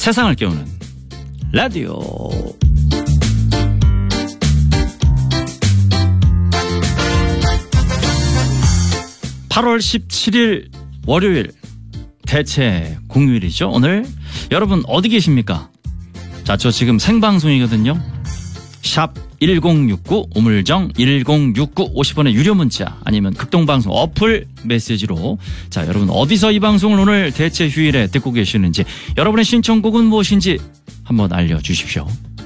세상을 깨우는 라디오. 8월 17일 월요일, 대체 공휴일이죠. 오늘 여러분 어디 계십니까? 자, 저 지금 생방송이거든요. 샵 1069 우물정 1069 50원의 유료 문자 아니면 극동방송 어플 메시지로, 자, 여러분 어디서 이 방송을 오늘 대체 휴일에 듣고 계시는지, 여러분의 신청곡은 무엇인지 한번 알려주십시오.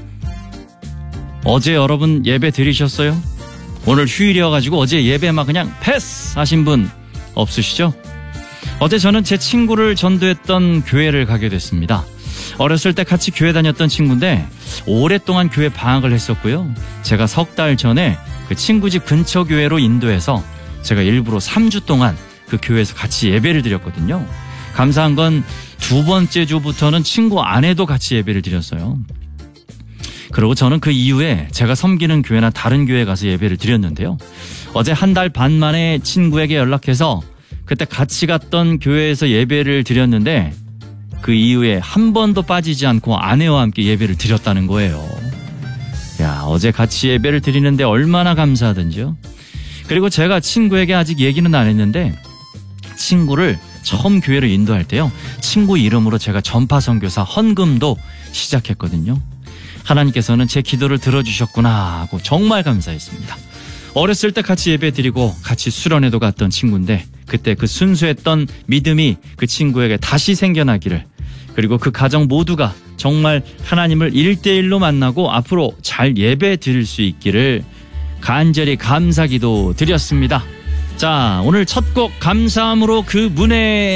어제 여러분 예배 드리셨어요? 오늘 휴일이어가지고 어제 예배 막 그냥 패스 하신 분 없으시죠? 어제 저는 제 친구를 전도했던 교회를 가게 됐습니다. 어렸을 때 같이 교회 다녔던 친구인데 오랫동안 교회 방학을 했었고요. 제가 석 달 전에 그 친구 집 근처 교회로 인도해서 제가 일부러 3주 동안 그 교회에서 같이 예배를 드렸거든요. 감사한 건 두 번째 주부터는 친구 아내도 같이 예배를 드렸어요. 그리고 저는 그 이후에 제가 섬기는 교회나 다른 교회에 가서 예배를 드렸는데요. 어제 한 달 반 만에 친구에게 연락해서 그때 같이 갔던 교회에서 예배를 드렸는데 그 이후에 한 번도 빠지지 않고 아내와 함께 예배를 드렸다는 거예요. 야, 어제 같이 예배를 드리는데 얼마나 감사하던지요. 그리고 제가 친구에게 아직 얘기는 안 했는데 친구를 처음 교회를 인도할 때요, 친구 이름으로 제가 전파 선교사 헌금도 시작했거든요. 하나님께서는 제 기도를 들어주셨구나 하고 정말 감사했습니다. 어렸을 때 같이 예배 드리고 같이 수련회도 갔던 친구인데 그때 그 순수했던 믿음이 그 친구에게 다시 생겨나기를, 그리고 그 가정 모두가 정말 하나님을 1대1로 만나고 앞으로 잘 예배 드릴 수 있기를 간절히 감사기도 드렸습니다. 자, 오늘 첫 곡 감사함으로 그 문에